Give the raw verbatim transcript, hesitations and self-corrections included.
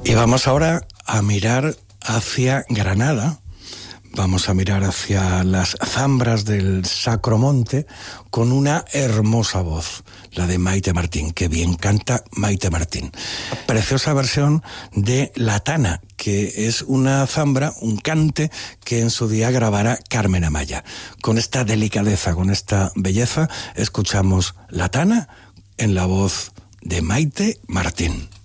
Y vamos ahora a mirar hacia Granada, vamos a mirar hacia las zambras del Sacro Monte con una hermosa voz, la de Maite Martín. Qué bien canta Maite Martín. Preciosa versión de La Tana, que es una zambra, un cante que en su día grabara Carmen Amaya. Con esta delicadeza, con esta belleza, escuchamos La Tana en la voz de Maite Martín.